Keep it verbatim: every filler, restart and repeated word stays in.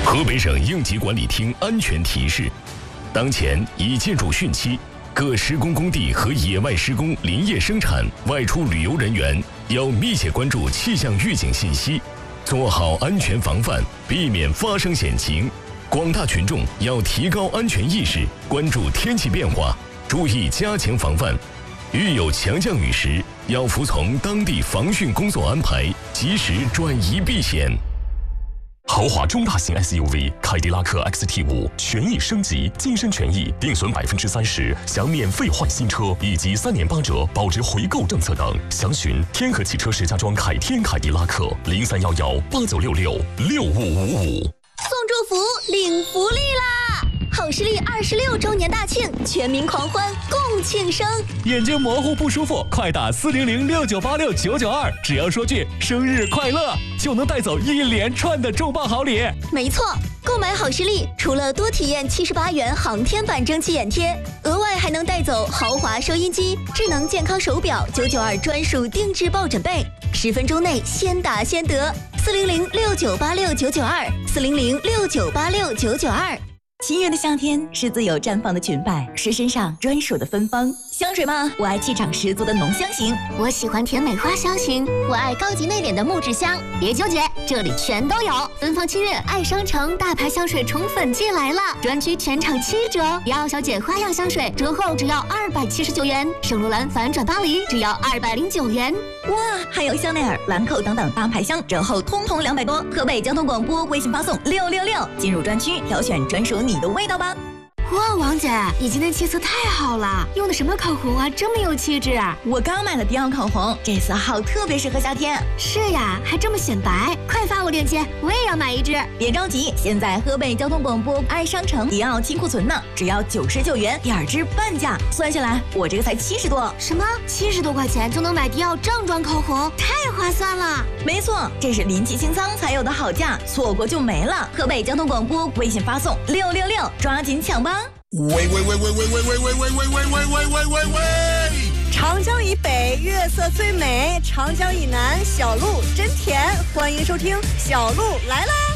河北省应急管理厅安全提示：当前已进入汛期，各施工工地和野外施工、林业生产、外出旅游人员要密切关注气象预警信息，做好安全防范，避免发生险情。广大群众要提高安全意识，关注天气变化，注意加强防范。遇有强降雨时，要服从当地防汛工作安排，及时转移避险。 豪华中大型 S U V 凯迪拉克 X T 五权益升级，晋升权益定损百分之三十，享免费换新车以及三年八折保值回购政策等。详询天河汽车石家庄凯天凯迪拉克零三幺幺八九六六六五五五。 送祝福，领福利啦！好视力二十六周年大庆，全民狂欢，共庆生。 眼睛模糊不舒服，快打四零零六九八六九九二，只要说句生日快乐，就能带走一连串的重磅好礼。 没错，购买好视力，除了多体验七十八元航天版蒸汽眼贴，额外还能带走豪华收音机、智能健康手表、九九二专属定制抱枕被，十分钟内先打先得。四零零六九八六九九二，四零零六九八六九九二。 七月的夏天是自由绽放的裙摆，是身上专属的芬芳。香水吗？我爱气场十足的浓香型， 我喜欢甜美花香型，我爱高级内敛的木质香。别纠结，这里全都有。芬芳七月爱商城大牌香水宠粉季来了，专区全场七折，迪奥小姐花样香水折后只要二百七十九元，圣罗兰反转巴黎只要二百零九元。 哇，还有香奈儿、兰蔻等等大牌香折后通通两百多。河北交通广播微信发送六六六，进入专区挑选专属你的味道吧。 哇，王姐，你今天气色太好了，用的什么口红啊，这么有气质啊！ 我刚买了迪奥口红，这色号特别适合夏天。 是呀，还这么显白，快发我链接，我也要买一支。 别着急，现在河北交通广播爱商城迪奥清库存呢，只要九十九元，第二支半价，算下来我这个才七十多。 什么？七十多块钱就能买迪奥正装口红，太划算了！ 没错，这是临期清仓才有的好价，错过就没了。河北交通广播微信发送六六六，抓紧抢吧！ 喂喂喂喂喂喂喂喂喂喂喂喂喂喂喂喂！ 长江以北月色最美，长江以南小鹿真甜。欢迎收听小鹿来啦！